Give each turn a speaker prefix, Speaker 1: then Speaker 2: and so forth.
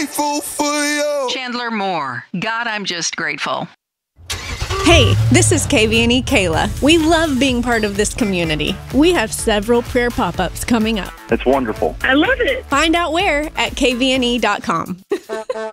Speaker 1: grateful for you.
Speaker 2: Chandler Moore. God, I'm just grateful.
Speaker 3: Hey, this is KVNE Kayla. We love being part of this community. We have several prayer pop-ups coming up.
Speaker 4: That's wonderful.
Speaker 5: I love it.
Speaker 3: Find out where at kvne.com.